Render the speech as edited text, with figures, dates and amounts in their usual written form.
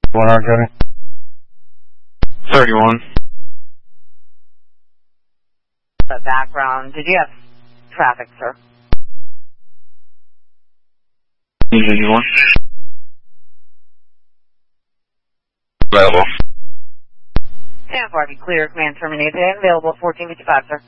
One hour, Cody? 31. The background. Did you have traffic, sir? 81. Available. Stand for, be clear. Command terminated. Available 1455, sir.